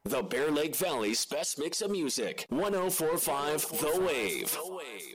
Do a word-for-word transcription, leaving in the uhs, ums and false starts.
The Bear Lake Valley's best mix of music. ten forty-five The Wave.